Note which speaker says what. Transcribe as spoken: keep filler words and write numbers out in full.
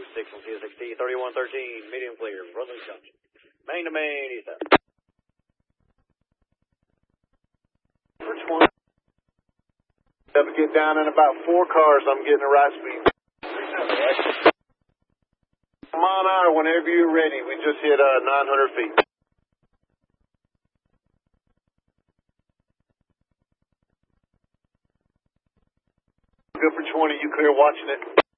Speaker 1: six on T S X T, thirty-one thirteen, medium clear, Rutland Junction. Main to main, east out.
Speaker 2: For twenty. Have to get down in about four cars. I'm getting a right speed. Come on out whenever you're ready. We just hit uh, nine hundred feet. Good for twenty. You clear watching it.